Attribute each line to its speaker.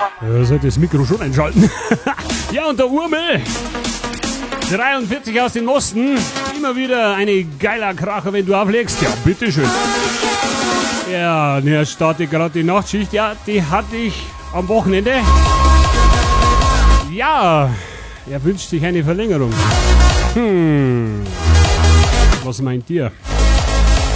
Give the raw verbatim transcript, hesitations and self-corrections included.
Speaker 1: Ja, sollte das Mikro schon einschalten. Ja, und der Urmel. dreiundvierzig aus dem Osten. Immer wieder eine geiler Kracher, wenn du auflegst. Ja, bitteschön. Ja, und er startet gerade die Nachtschicht. Ja, die hatte ich am Wochenende. Ja, er wünscht sich eine Verlängerung. Hm. Was meint ihr?